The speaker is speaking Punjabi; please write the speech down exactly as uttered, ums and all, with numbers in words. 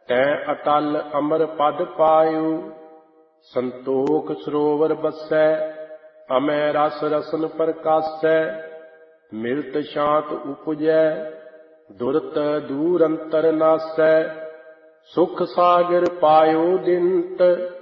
ਤੈ ਅਟਲ ਅਮਰ ਪਦ ਪਾਇਓ। ਸੰਤੋਖ ਸਰੋਵਰ ਬਸੈ ਅਮੈ ਰਸ ਰਸਨ ਪ੍ਰਕਾਸੈ। ਮਿਲਤ ਸ਼ਾਂਤ ਉਪਜੈ ਦੁਰਤ ਦੂਰ ਅੰਤਰ ਨਾਸੈ। ਸੁਖ ਸਾਗਰ ਪਾਇਓ ਦਿਨਤ